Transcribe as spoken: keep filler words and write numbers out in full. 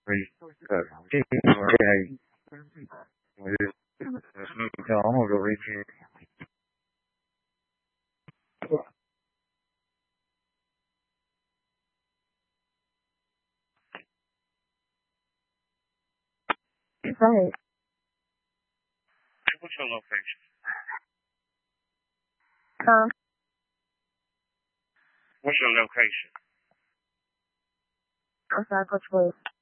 Okay. So I'm gonna go reach you. Right. What's your location? Huh? What's your location? I'm sorry, Coach Blue.